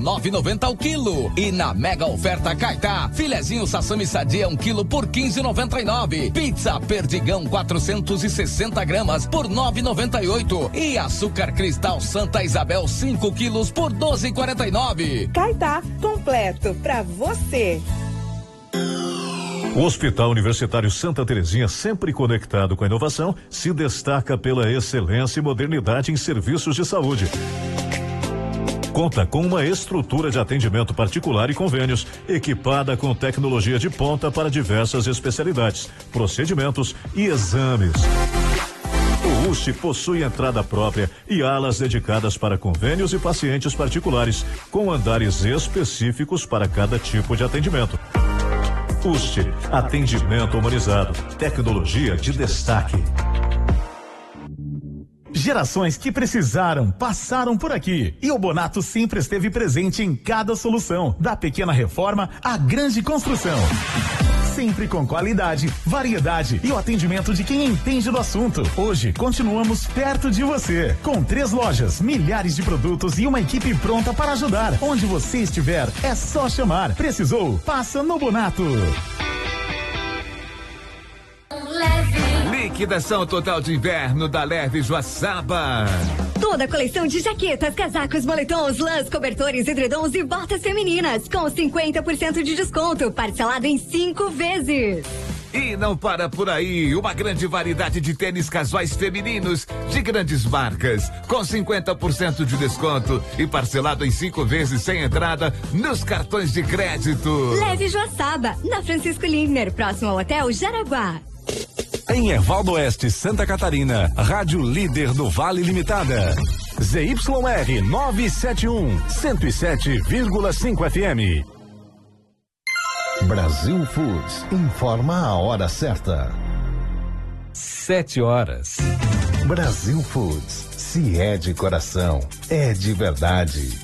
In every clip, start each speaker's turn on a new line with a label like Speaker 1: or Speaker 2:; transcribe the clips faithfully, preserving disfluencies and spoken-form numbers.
Speaker 1: nove e noventa o quilo. E na mega oferta Caetá, filezinho Sassami Sadia um quilo por quinze e noventa e nove. Pizza Perdigão quatrocentos e sessenta gramas por nove e noventa e oito. E açúcar cristal Santa Isabel cinco quilos por doze e quarenta e nove.
Speaker 2: Caetá, completo pra você.
Speaker 3: O Hospital Universitário Santa Terezinha, sempre conectado com a inovação, se destaca pela excelência e modernidade em serviços de saúde. Conta com uma estrutura de atendimento particular e convênios, equipada com tecnologia de ponta para diversas especialidades, procedimentos e exames. O U S T possui entrada própria e alas dedicadas para convênios e pacientes particulares, com andares específicos para cada tipo de atendimento. U S T, atendimento humanizado, tecnologia de destaque.
Speaker 4: Gerações que precisaram, passaram por aqui. E o Bonato sempre esteve presente em cada solução, da pequena reforma à grande construção. Sempre com qualidade, variedade e o atendimento de quem entende do assunto. Hoje, continuamos perto de você. Com três lojas, milhares de produtos e uma equipe pronta para ajudar. Onde você estiver, é só chamar. Precisou? Passa no Bonato.
Speaker 5: Liquidação total de inverno da Leve Joaçaba.
Speaker 6: Toda a coleção de jaquetas, casacos, moletons, lãs, cobertores, edredons e botas femininas com cinquenta por cento de desconto, parcelado em cinco vezes.
Speaker 5: E não para por aí, uma grande variedade de tênis casuais femininos de grandes marcas, com cinquenta por cento de desconto e parcelado em cinco vezes sem entrada nos cartões de crédito.
Speaker 6: Leve Joaçaba, na Francisco Lindner, próximo ao Hotel Jaraguá.
Speaker 7: Em Ervaldo Oeste, Santa Catarina, Rádio Líder do Vale Limitada. Z Y R novecentos e setenta e um, cento e sete vírgula cinco F M.
Speaker 8: Brasil Foods informa a hora certa.
Speaker 9: Sete horas.
Speaker 8: Brasil Foods, se é de coração, é de verdade.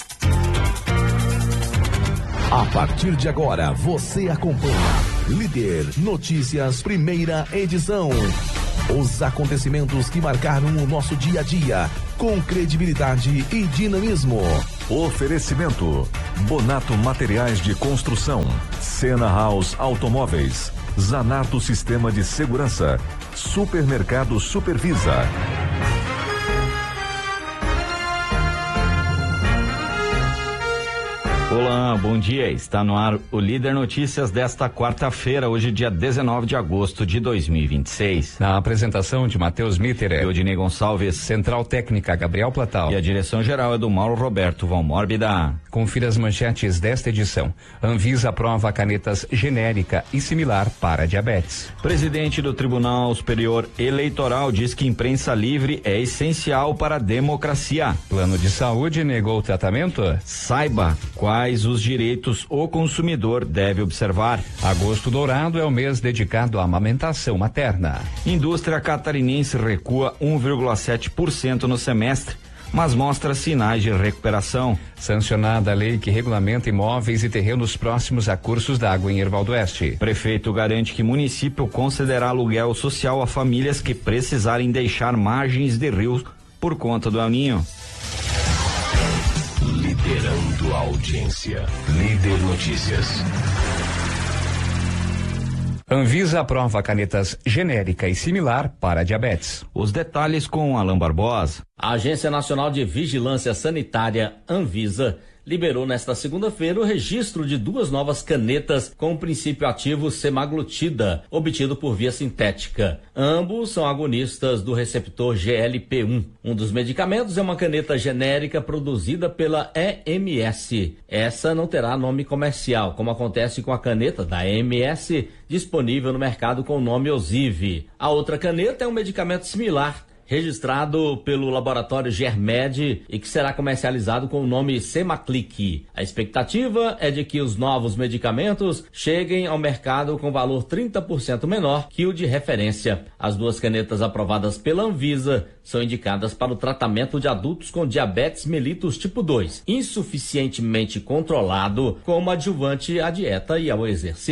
Speaker 10: A partir de agora, você acompanha Líder Notícias, primeira edição. Os acontecimentos que marcaram o nosso dia a dia, com credibilidade e dinamismo.
Speaker 3: Oferecimento: Bonato Materiais de Construção, Sena House Automóveis, Zanato Sistema de Segurança, Supermercado Supervisa.
Speaker 11: Olá, bom dia. Está no ar o Líder Notícias desta quarta-feira, hoje dia dezenove de agosto de dois mil e vinte e seis.
Speaker 9: Na apresentação de Matheus Mitterer
Speaker 11: e Odinei Gonçalves,
Speaker 9: Central Técnica Gabriel Platal
Speaker 11: e a direção geral é do Mauro Roberto Valmórbida.
Speaker 9: Confira as manchetes desta edição. Anvisa aprova canetas genérica e similar para diabetes.
Speaker 11: Presidente do Tribunal Superior Eleitoral diz que imprensa livre é essencial para a democracia.
Speaker 9: Plano de saúde negou o tratamento?
Speaker 11: Saiba quais Quais os direitos o consumidor deve observar.
Speaker 9: Agosto Dourado é o mês dedicado à amamentação materna.
Speaker 11: Indústria catarinense recua um vírgula sete por cento no semestre, mas mostra sinais de recuperação.
Speaker 9: Sancionada a lei que regulamenta imóveis e terrenos próximos a cursos d'água em Ervaldo Oeste.
Speaker 11: Prefeito garante que município concederá aluguel social a famílias que precisarem deixar margens de rios por conta do El Ninho.
Speaker 10: Liderando a audiência. Líder Notícias.
Speaker 9: Anvisa aprova canetas genérica e similar para diabetes.
Speaker 11: Os detalhes com Alain Barbosa.
Speaker 12: A Agência Nacional de Vigilância Sanitária, Anvisa, liberou nesta segunda-feira o registro de duas novas canetas com o princípio ativo semaglutida, obtido por via sintética. Ambos são agonistas do receptor G L P um. Um dos medicamentos é uma caneta genérica produzida pela E M S. Essa não terá nome comercial, como acontece com a caneta da E M S, disponível no mercado com o nome Osive. A outra caneta é um medicamento similar, registrado pelo laboratório Germed e que será comercializado com o nome Semaclic. A expectativa é de que os novos medicamentos cheguem ao mercado com valor trinta por cento menor que o de referência. As duas canetas aprovadas pela Anvisa são indicadas para o tratamento de adultos com diabetes mellitus tipo dois, insuficientemente controlado, como adjuvante à dieta e ao exercício.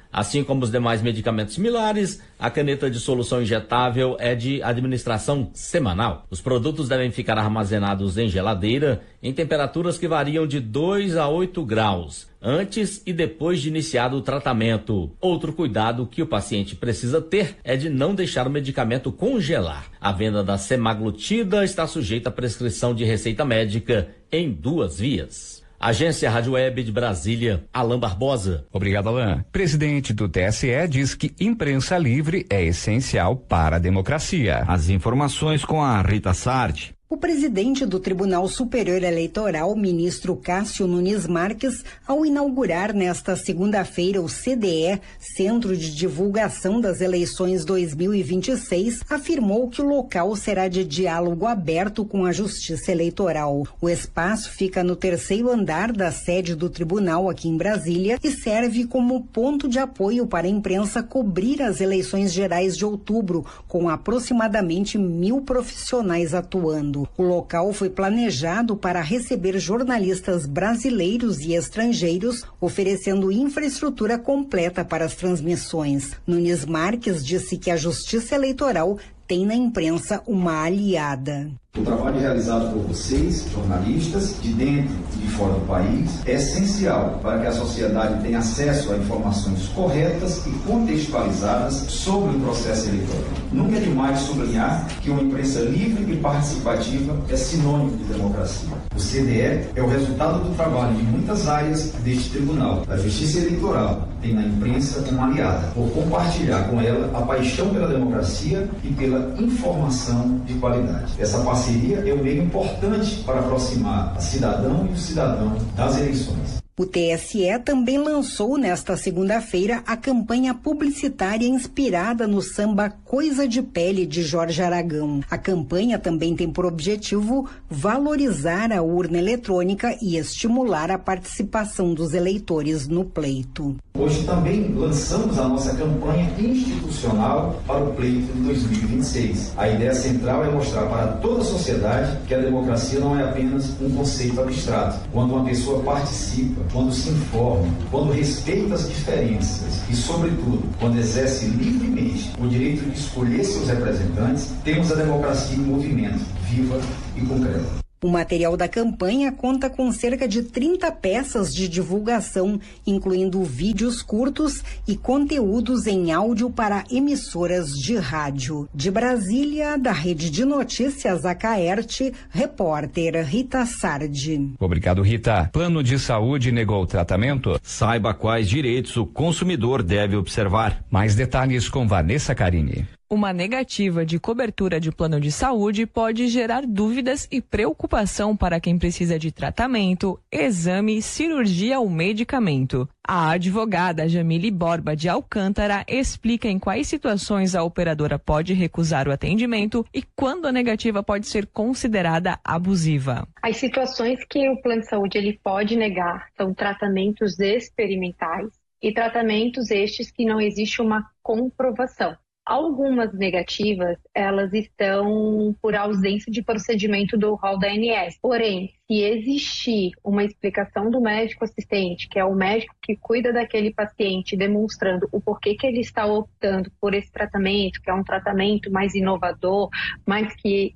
Speaker 12: Assim como os demais medicamentos similares, a caneta de solução injetável é de administração semanal. Os produtos devem ficar armazenados em geladeira em temperaturas que variam de dois a oito graus, antes e depois de iniciado o tratamento. Outro cuidado que o paciente precisa ter é de não deixar o medicamento congelar. A venda da semaglutida está sujeita à prescrição de receita médica em duas vias. Agência Rádio Web de Brasília, Alain Barbosa.
Speaker 9: Obrigado, Alain. Presidente do T S E diz que imprensa livre é essencial para a democracia.
Speaker 11: As informações com a Rita Sardi.
Speaker 13: O presidente do Tribunal Superior Eleitoral, ministro Cássio Nunes Marques, ao inaugurar nesta segunda-feira o C D E, Centro de Divulgação das Eleições dois mil e vinte e seis, afirmou que o local será de diálogo aberto com a Justiça Eleitoral. O espaço fica no terceiro andar da sede do tribunal aqui em Brasília e serve como ponto de apoio para a imprensa cobrir as eleições gerais de outubro, com aproximadamente mil profissionais atuando. O local foi planejado para receber jornalistas brasileiros e estrangeiros, oferecendo infraestrutura completa para as transmissões. Nunes Marques disse que a Justiça Eleitoral tem na imprensa uma aliada.
Speaker 14: O trabalho realizado por vocês, jornalistas, de dentro e de fora do país, é essencial para que a sociedade tenha acesso a informações corretas e contextualizadas sobre o processo eleitoral. Nunca é demais sublinhar que uma imprensa livre e participativa é sinônimo de democracia. O C D E é o resultado do trabalho de muitas áreas deste tribunal. A Justiça Eleitoral tem na imprensa uma aliada, por compartilhar com ela a paixão pela democracia e pela informação de qualidade. Essa parceria é um meio importante para aproximar a cidadão e o cidadão das eleições.
Speaker 13: O T S E também lançou nesta segunda-feira a campanha publicitária inspirada no samba Coisa de Pele de Jorge Aragão. A campanha também tem por objetivo valorizar a urna eletrônica e estimular a participação dos eleitores no pleito.
Speaker 14: Hoje também lançamos a nossa campanha institucional para o pleito de dois mil e vinte e seis. A ideia central é mostrar para toda a sociedade que a democracia não é apenas um conceito abstrato. Quando uma pessoa participa, quando se informa, quando respeita as diferenças e, sobretudo, quando exerce livremente o direito de escolher seus representantes, temos a democracia em movimento, viva e concreta.
Speaker 13: O material da campanha conta com cerca de trinta peças de divulgação, incluindo vídeos curtos e conteúdos em áudio para emissoras de rádio. De Brasília, da Rede de Notícias Acaerte, repórter Rita Sardi.
Speaker 9: Obrigado, Rita. Plano de saúde negou o tratamento?
Speaker 11: Saiba quais direitos o consumidor deve observar.
Speaker 9: Mais detalhes com Vanessa Carini.
Speaker 15: Uma negativa de cobertura de plano de saúde pode gerar dúvidas e preocupação para quem precisa de tratamento, exame, cirurgia ou medicamento. A advogada Jamile Borba de Alcântara explica em quais situações a operadora pode recusar o atendimento e quando a negativa pode ser considerada abusiva.
Speaker 16: As situações que o plano de saúde ele pode negar são tratamentos experimentais e tratamentos estes que não existe uma comprovação. Algumas negativas, elas estão por ausência de procedimento do rol da A N S. Porém, se existir uma explicação do médico assistente, que é o médico que cuida daquele paciente, demonstrando o porquê que ele está optando por esse tratamento, que é um tratamento mais inovador, mas que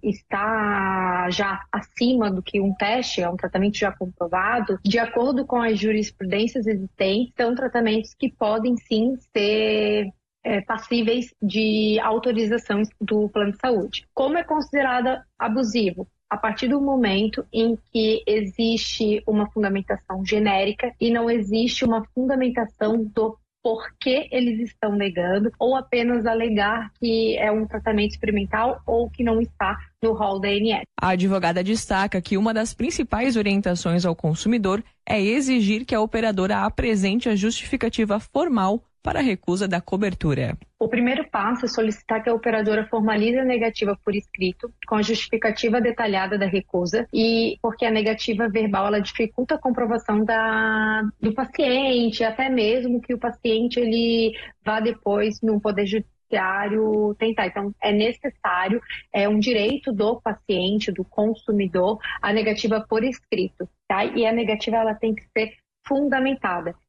Speaker 16: está já acima do que um teste, é um tratamento já comprovado, de acordo com as jurisprudências existentes, são tratamentos que podem sim ser É, passíveis de autorização do plano de saúde. Como é considerada abusivo? A partir do momento em que existe uma fundamentação genérica e não existe uma fundamentação do porquê eles estão negando ou apenas alegar que é um tratamento experimental ou que não está no rol da A N S.
Speaker 15: A advogada destaca que uma das principais orientações ao consumidor é exigir que a operadora apresente a justificativa formal para a recusa da cobertura.
Speaker 16: O primeiro passo é solicitar que a operadora formalize a negativa por escrito, com a justificativa detalhada da recusa, e porque a negativa verbal ela dificulta a comprovação da, do paciente, até mesmo que o paciente ele vá depois no Poder Judiciário tentar. Então, é necessário, é um direito do paciente, do consumidor, a negativa por escrito, tá? E a negativa ela tem que ser fundamentada.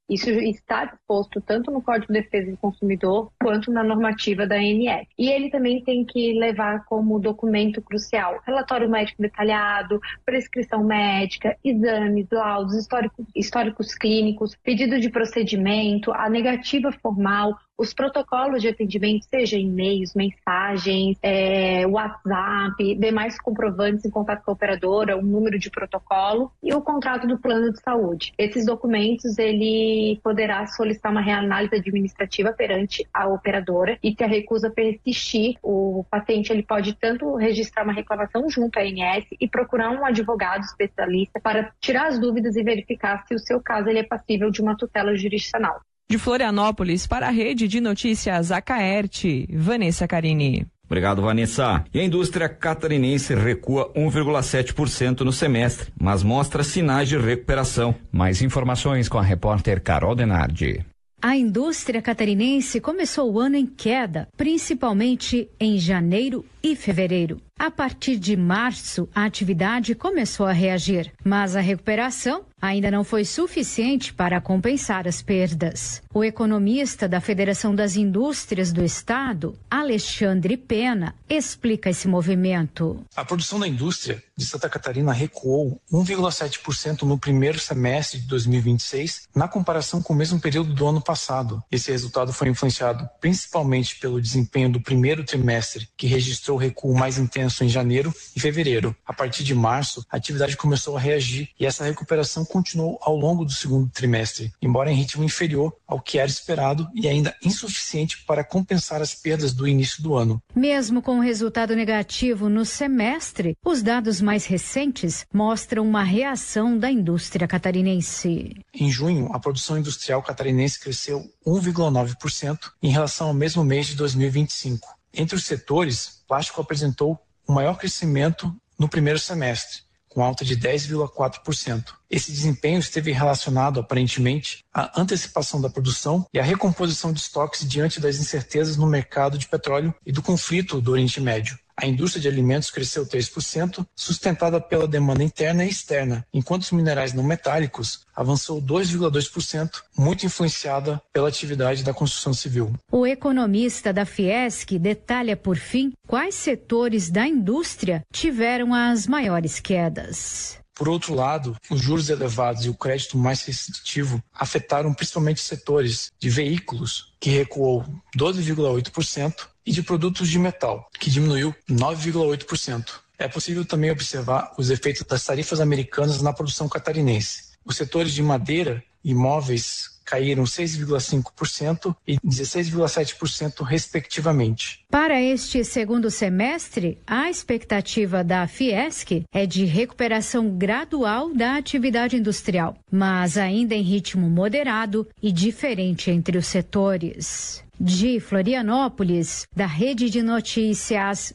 Speaker 16: Isso está disposto tanto no Código de Defesa do Consumidor quanto na normativa da A N F. E ele também tem que levar como documento crucial relatório médico detalhado, prescrição médica, exames, laudos, históricos, históricos clínicos, pedido de procedimento, a negativa formal, os protocolos de atendimento, seja e-mails, mensagens, é, WhatsApp, demais comprovantes em contato com a operadora, o número de protocolo e o contrato do plano de saúde. Esses documentos, ele poderá solicitar uma reanálise administrativa perante a operadora e, se a recusa persistir, o paciente ele pode tanto registrar uma reclamação junto à A N S e procurar um advogado especialista para tirar as dúvidas e verificar se o seu caso ele é passível de uma tutela jurisdicional.
Speaker 15: De Florianópolis para a Rede de Notícias Acaerte, Vanessa Carini.
Speaker 11: Obrigado, Vanessa. E a indústria catarinense recua um vírgula sete por cento no semestre, mas mostra sinais de recuperação.
Speaker 9: Mais informações com a repórter Carol Denardi.
Speaker 17: A indústria catarinense começou o ano em queda, principalmente em janeiro e fevereiro. A partir de março, a atividade começou a reagir, mas a recuperação ainda não foi suficiente para compensar as perdas. O economista da Federação das Indústrias do Estado, Alexandre Pena, explica esse movimento.
Speaker 18: A produção da indústria de Santa Catarina recuou um vírgula sete por cento no primeiro semestre de dois mil e vinte e seis, na comparação com o mesmo período do ano passado. Esse resultado foi influenciado principalmente pelo desempenho do primeiro trimestre, que registrou recuo mais intenso em janeiro e fevereiro. A partir de março, a atividade começou a reagir e essa recuperação continuou ao longo do segundo trimestre, embora em ritmo inferior ao que era esperado e ainda insuficiente para compensar as perdas do início do ano.
Speaker 17: Mesmo com o resultado negativo no semestre, os dados mais recentes mostram uma reação da indústria catarinense.
Speaker 18: Em junho, a produção industrial catarinense cresceu um vírgula nove por cento em relação ao mesmo mês de dois mil e vinte e cinco. Entre os setores, plástico apresentou o maior crescimento no primeiro semestre, com alta de dez vírgula quatro por cento. Esse desempenho esteve relacionado, aparentemente, à antecipação da produção e à recomposição de estoques diante das incertezas no mercado de petróleo e do conflito do Oriente Médio. A indústria de alimentos cresceu três por cento, sustentada pela demanda interna e externa, enquanto os minerais não metálicos avançou dois vírgula dois por cento, muito influenciada pela atividade da construção civil.
Speaker 17: O economista da Fiesc detalha, por fim, quais setores da indústria tiveram as maiores quedas.
Speaker 18: Por outro lado, os juros elevados e o crédito mais restritivo afetaram principalmente os setores de veículos, que recuou doze vírgula oito por cento, e de produtos de metal, que diminuiu nove vírgula oito por cento. É possível também observar os efeitos das tarifas americanas na produção catarinense. Os setores de madeira e móveis caíram seis vírgula cinco por cento e dezesseis vírgula sete por cento, respectivamente.
Speaker 17: Para este segundo semestre, a expectativa da Fiesc é de recuperação gradual da atividade industrial, mas ainda em ritmo moderado e diferente entre os setores. De Florianópolis, da Rede de Notícias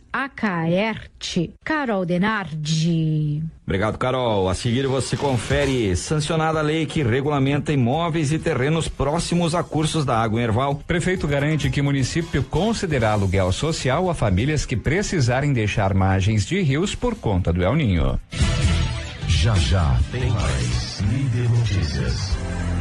Speaker 17: Acaerte, Carol Denardi.
Speaker 11: Obrigado, Carol. A seguir você confere: sancionada a lei que regulamenta imóveis e terrenos próximos a cursos da água em Erval.
Speaker 9: Prefeito garante que o município concederá aluguel social a famílias que precisarem deixar margens de rios por conta do El Ninho.
Speaker 10: Já já tem mais Líder Notícias.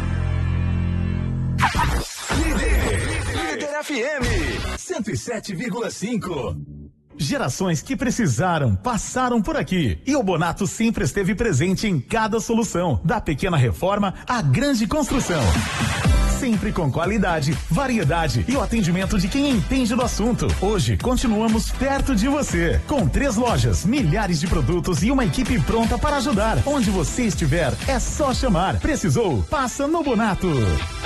Speaker 4: Líder, Líder F M cento e sete vírgula cinco. Gerações que precisaram, passaram por aqui. E o Bonato sempre esteve presente em cada solução, da pequena reforma à grande construção. Sempre com qualidade, variedade e o atendimento de quem entende do assunto. Hoje, continuamos perto de você. Com três lojas, milhares de produtos e uma equipe pronta para ajudar. Onde você estiver, é só chamar. Precisou? Passa no Bonato.